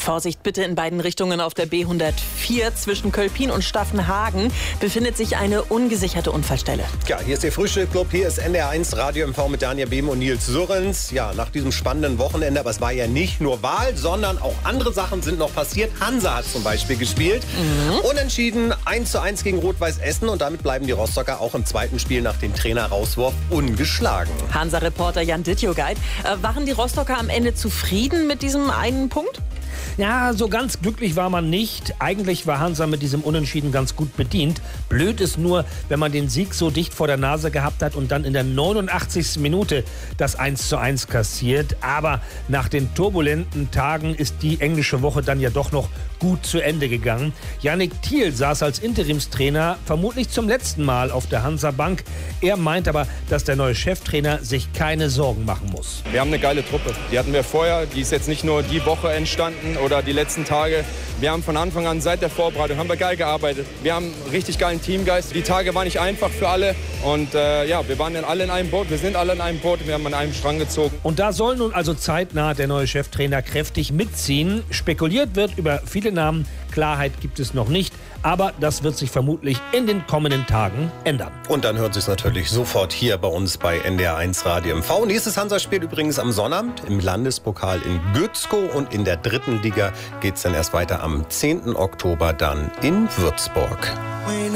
Vorsicht bitte in beiden Richtungen auf der B104 zwischen Kölpin und Staffenhagen befindet sich eine ungesicherte Unfallstelle. Ja, hier ist der Frühstücksclub, hier ist NDR1 Radio MV mit Daniel Behm und Nils Surrens. Ja, nach diesem spannenden Wochenende, aber es war ja nicht nur Wahl, sondern auch andere Sachen sind noch passiert. Hansa hat zum Beispiel gespielt. Unentschieden 1:1 gegen Rot-Weiß Essen und damit bleiben die Rostocker auch im zweiten Spiel nach dem Trainer-Rauswurf ungeschlagen. Hansa-Reporter Jan Dittjogeit, waren die Rostocker am Ende zufrieden mit diesem einen Punkt? Ja, so ganz glücklich war man nicht. Eigentlich war Hansa mit diesem Unentschieden ganz gut bedient. Blöd ist nur, wenn man den Sieg so dicht vor der Nase gehabt hat und dann in der 89. Minute das 1:1 kassiert. Aber nach den turbulenten Tagen ist die englische Woche dann ja doch noch gut zu Ende gegangen. Yannick Thiel saß als Interimstrainer vermutlich zum letzten Mal auf der Hansa-Bank. Er meint aber, dass der neue Cheftrainer sich keine Sorgen machen muss. Wir haben eine geile Truppe. Die hatten wir vorher. Die ist jetzt nicht nur die Woche entstanden oder die letzten Tage. Wir haben von Anfang an, seit der Vorbereitung, haben wir geil gearbeitet. Wir haben einen richtig geilen Teamgeist. Die Tage waren nicht einfach für alle. Und wir waren dann alle in einem Boot. Wir sind alle in einem Boot. Wir haben an einem Strang gezogen. Und da soll nun also zeitnah der neue Cheftrainer kräftig mitziehen. Spekuliert wird über viele Namen. Klarheit gibt es noch nicht. Aber das wird sich vermutlich in den kommenden Tagen ändern. Und dann hört sich natürlich sofort hier bei uns bei NDR1 Radio MV. Nächstes Hansa-Spiel übrigens am Sonnabend im Landespokal in Gützkow. Und in der 3. Liga geht es dann erst weiter am 10. Oktober dann in Würzburg.